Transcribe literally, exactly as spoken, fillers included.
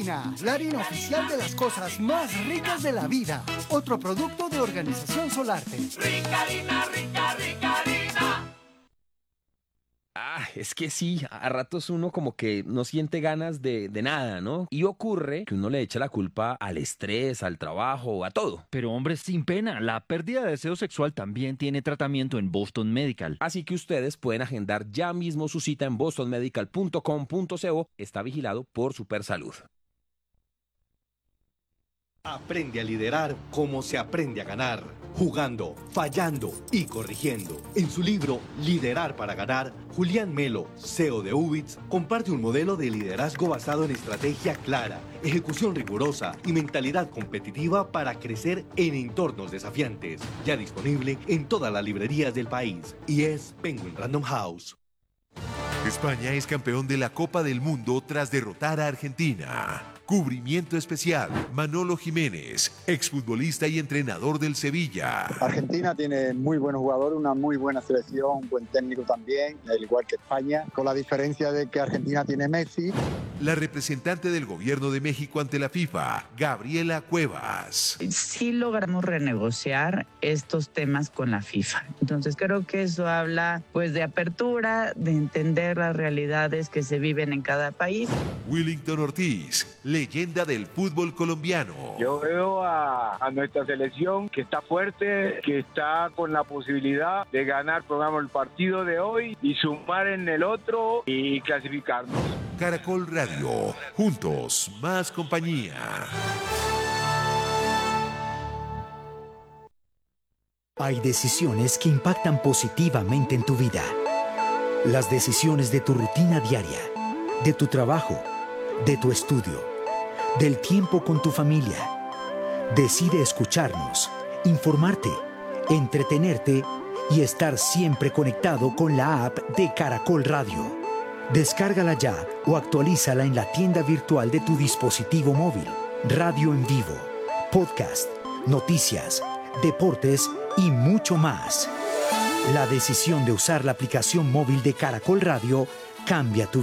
Harina, la harina oficial de las cosas más ricas de la vida. Otro producto de Organización Solarte. Rica harina, rica, rica harina. Ah, es que sí, a ratos uno como que no siente ganas de, de nada, ¿no? Y ocurre que uno le echa la culpa al estrés, al trabajo, a todo. Pero hombre, sin pena, la pérdida de deseo sexual también tiene tratamiento en Boston Medical. Así que ustedes pueden agendar ya mismo su cita en boston medical punto com punto co. Está vigilado por Supersalud. Aprende a liderar como se aprende a ganar, jugando, fallando y corrigiendo. En su libro Liderar para Ganar, Julián Melo, C E O de Ubits, comparte un modelo de liderazgo basado en estrategia clara, ejecución rigurosa y mentalidad competitiva para crecer en entornos desafiantes. Ya disponible en todas las librerías del país y es Penguin Random House. España es campeón de la Copa del Mundo tras derrotar a Argentina. Cubrimiento especial, Manolo Jiménez, exfutbolista y entrenador del Sevilla. Argentina tiene muy buenos jugadores, una muy buena selección, un buen técnico también, al igual que España, con la diferencia de que Argentina tiene Messi. La representante del gobierno de México ante la FIFA, Gabriela Cuevas. Sí logramos renegociar estos temas con la FIFA. Entonces creo que eso habla pues de apertura, de entender las realidades que se viven en cada país. Willington Ortiz, leyenda del fútbol colombiano. Yo veo a, a nuestra selección que está fuerte, que está con la posibilidad de ganar, digamos, el partido de hoy y sumar en el otro y clasificarnos. Caracol Radio, juntos, más compañía. Hay decisiones que impactan positivamente en tu vida. Las decisiones de tu rutina diaria, de tu trabajo, de tu estudio, del tiempo con tu familia. Decide escucharnos, informarte, entretenerte y estar siempre conectado con la app de Caracol Radio. Descárgala ya o actualízala en la tienda virtual de tu dispositivo móvil. Radio en vivo, podcast, noticias, deportes y mucho más. La decisión de usar la aplicación móvil de Caracol Radio cambia tu vida.